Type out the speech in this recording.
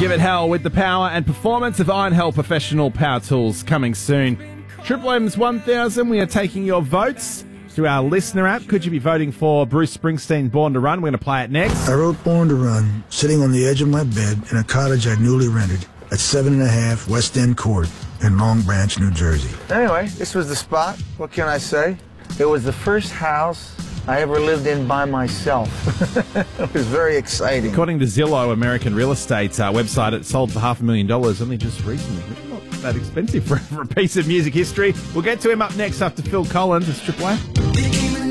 Give it hell with the power and performance of Iron Hell Professional Power Tools coming soon. Triple M's 1000, we are taking your votes through our listener app. Could you be voting for Bruce Springsteen, Born to Run? We're going to play it next. I wrote Born to Run sitting on the edge of my bed in a cottage I newly rented at 7.5 West End Court in Long Branch, New Jersey. Anyway, this was the spot. What can I say? It was the first house I ever lived in by myself. It was very exciting. According to Zillow, American real estate website, it sold for $500,000 only just recently. It's not that expensive for a piece of music history. We'll get to him up next after Phil Collins. It's Triple M.